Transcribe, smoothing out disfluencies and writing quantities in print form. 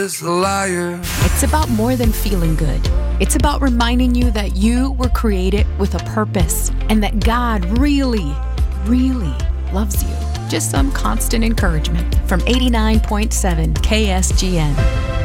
is a liar. It's about more than feeling good. It's about reminding you that you were created with a purpose and that God really, really loves you. Just some constant encouragement from 89.7 KSGN.